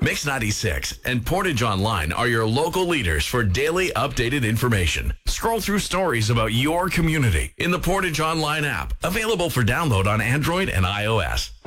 Mix 96 and Portage Online are your local leaders for daily updated information. Scroll through stories about your community in the Portage Online app, available for download on Android and iOS.